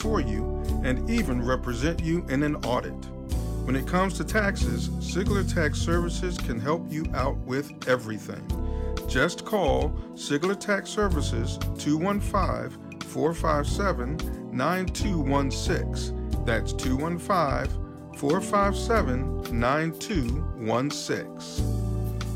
for you and even represent you in an audit. When it comes to taxes, Sigler Tax Services can help you out with everything. Just call Sigler Tax Services 215-457-9216. That's 215-457-9216.